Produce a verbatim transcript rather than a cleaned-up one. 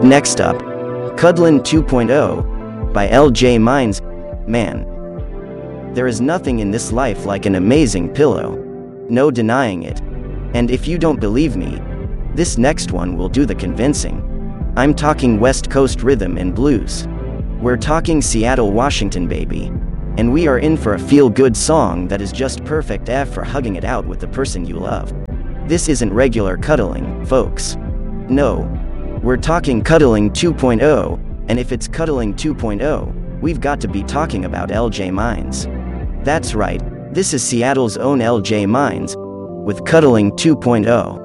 Next up, Cuddlin' two point oh by L J Mines. Man, there is nothing in this life like an amazing pillow. No denying it. And if you don't believe me, this next one will do the convincing. I'm talking West Coast rhythm and blues. We're talking Seattle, Washington, baby. And we are in for a feel-good song that is just perfect F for hugging it out with the person you love. This isn't regular cuddling, folks. No. We're talking Cuddling two point oh, and if it's Cuddling two point oh, we've got to be talking about L J Mines. That's right, this is Seattle's own L J Mines, with Cuddling two point oh.